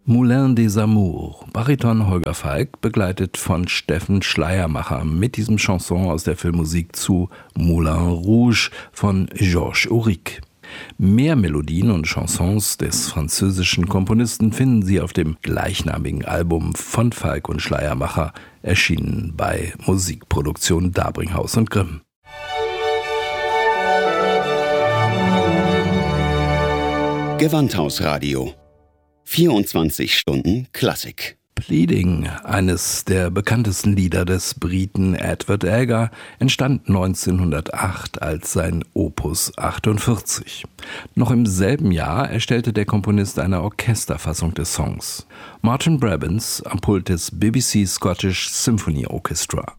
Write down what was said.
Moulin des Amours. Bariton Holger Falk, begleitet von Steffen Schleiermacher mit diesem Chanson aus der Filmmusik zu Moulin Rouge von Georges Auric. Mehr Melodien und Chansons des französischen Komponisten finden Sie auf dem gleichnamigen Album von Falk und Schleiermacher, erschienen bei Musikproduktion Dabringhaus und Grimm. Gewandhausradio. 24 Stunden Klassik. Pleading, eines der bekanntesten Lieder des Briten Edward Elgar, entstand 1908 als sein Opus 48. Noch im selben Jahr erstellte der Komponist eine Orchesterfassung des Songs. Martin Brabants am Pult des BBC Scottish Symphony Orchestra.